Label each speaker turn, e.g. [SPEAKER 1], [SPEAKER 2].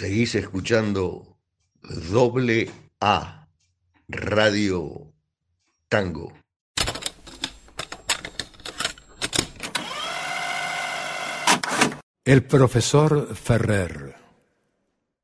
[SPEAKER 1] Seguís escuchando Doble A, Radio Tango.
[SPEAKER 2] El profesor Ferrer.